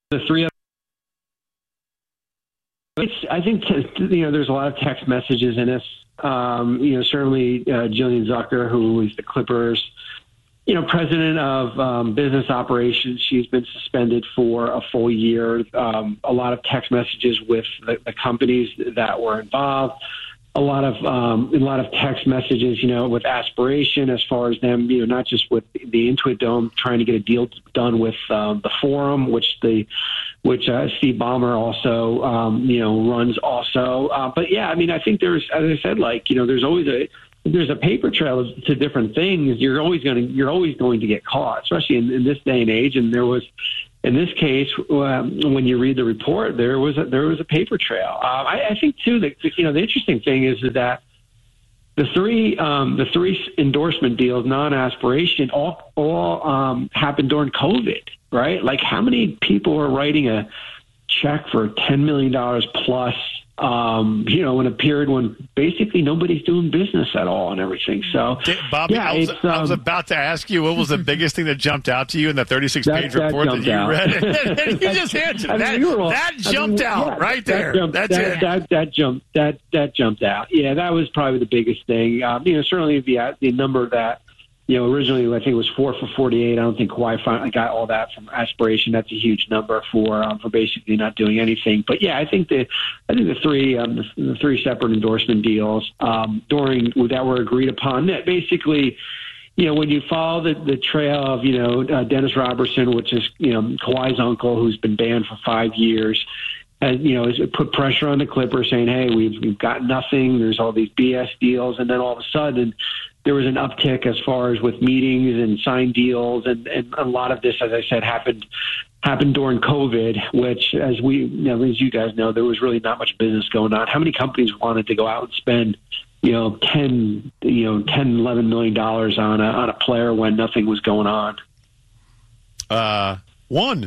the three. I think there's a lot of text messages in this. Certainly Jillian Zucker, who is the Clippers, president of business operations. She's been suspended for a full year. A lot of text messages with the companies that were involved. A lot of text messages, with Aspiration, as far as them, not just with the Intuit Dome trying to get a deal done with the Forum, which Steve Ballmer also, runs also. But yeah, I mean, I think there's, as I said, there's always there's a paper trail to different things. You're always going to get caught, especially in this day and age. And there was, in this case, when you read the report, there was a paper trail. I think too that the interesting thing is that the three endorsement deals, non-aspiration, all happened during COVID, right? Like, how many people are writing a check for $10 million plus? In a period when basically nobody's doing business at all and everything. So, Bobby, I was about to ask you, what was the biggest thing that jumped out to you in the 36-page report that you read? And you just answered that jumped out right there. That jumped out. Yeah, that was probably the biggest thing. Certainly the number that, originally I think it was 4 for 48. I don't think Kawhi finally got all that from Aspiration. That's a huge number for basically not doing anything. But yeah, I think the three separate endorsement deals that were agreed upon. That basically, when you follow the trail of Dennis Robertson, which is Kawhi's uncle, who's been banned for 5 years. Has put pressure on the Clippers, saying, "Hey, we've got nothing. There's all these BS deals," and then all of a sudden, there was an uptick as far as with meetings and signed deals, and a lot of this, as I said, happened during COVID, which, as you guys know, there was really not much business going on. How many companies wanted to go out and spend, $11 million on a player when nothing was going on? One.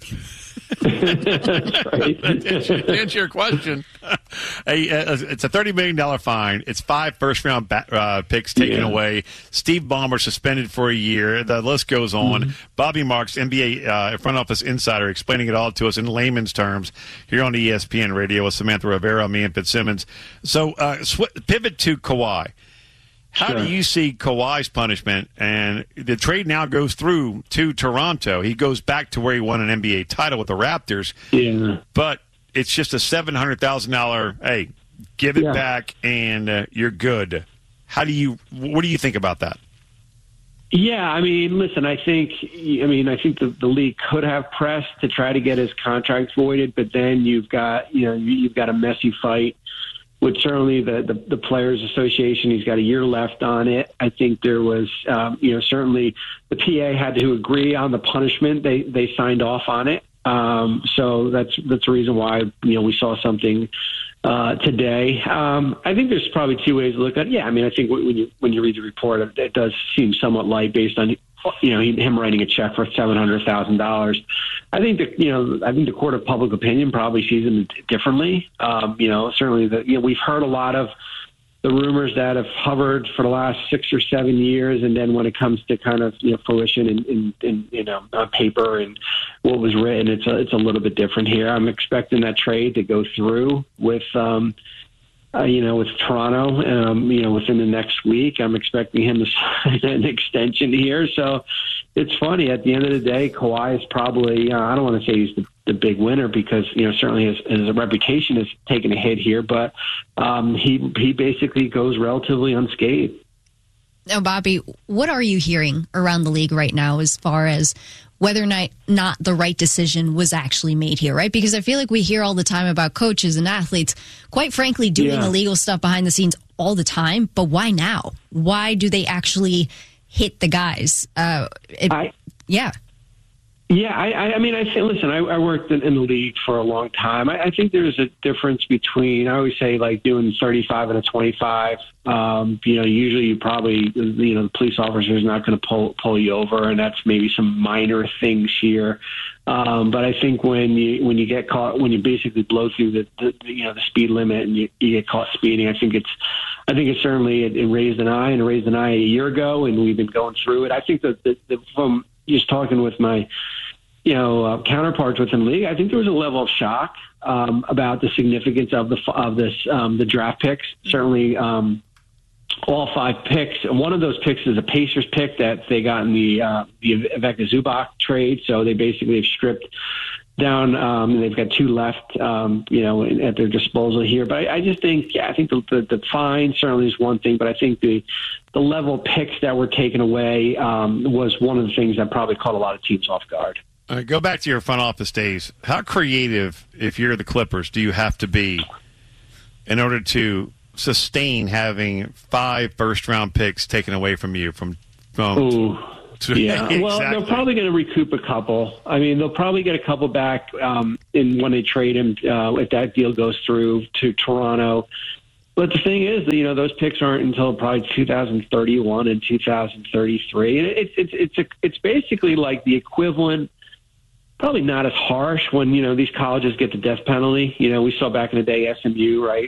That's right. To answer your question, it's a $30 million fine. It's 5 first-round picks taken away. Steve Ballmer suspended for a year. The list goes on. Mm-hmm. Bobby Marks, NBA front office insider, explaining it all to us in layman's terms here on ESPN Radio with Samantha Rivera, me, and Fitzsimmons. So pivot to Kawhi. How do you see Kawhi's punishment? And the trade now goes through to Toronto. He goes back to where he won an NBA title with the Raptors. Yeah. But it's just a $700,000, hey, give it back and you're good. What do you think about that? Yeah, I mean, listen, I think the league could have pressed to try to get his contract voided, but then you've got a messy fight with certainly the Players Association. He's got a year left on it. I think there was, certainly the PA had to agree on the punishment. They signed off on it. So that's the reason why, we saw something today. I think there's probably two ways to look at it. Yeah, I mean, I think when you read the report, it does seem somewhat light based on him writing a check for $700,000. I think the court of public opinion probably sees him differently. Certainly we've heard a lot of the rumors that have hovered for the last 6 or 7 years, and then when it comes to kind of fruition in on paper and what was written, it's a little bit different here. I'm expecting that trade to go through with with Toronto, within the next week. I'm expecting him to sign an extension here. So it's funny. At the end of the day, Kawhi is probably, I don't want to say he's the big winner because, certainly his reputation has taken a hit here, but he basically goes relatively unscathed. Now, Bobby, what are you hearing around the league right now as far as whether or not the right decision was actually made here, right? Because I feel like we hear all the time about coaches and athletes, quite frankly, doing illegal stuff behind the scenes all the time. But why now? Why do they actually hit the guys? I mean, I say, listen, I worked in the league for a long time. I think there's a difference between, I always say, like doing 35 and a 25. Usually you probably, the police officer is not going to pull you over, and that's maybe some minor things here. But I think when you get caught, when you basically blow through the speed limit and you get caught speeding, I think it's certainly it raised an eye a year ago, and we've been going through it. I think that from just talking with my counterparts within the league, I think there was a level of shock about the significance of the draft picks. Certainly, all 5 picks. One of those picks is a Pacers pick that they got in the Ivica Zubac trade. So they basically have stripped down. They've got 2 left, at their disposal here. But I just think, I think the fine certainly is one thing, but I think the level of picks that were taken away was one of the things that probably caught a lot of teams off guard. All right, go back to your front office days. How creative, if you're the Clippers, do you have to be in order to sustain having 5 first-round picks taken away from you? Yeah, exactly. Well, they're probably going to recoup a couple. I mean, they'll probably get a couple back when they trade him, if that deal goes through to Toronto. But the thing is, those picks aren't until probably 2031 and 2033. It's basically like the equivalent. Probably not as harsh when, these colleges get the death penalty. We saw back in the day SMU, right?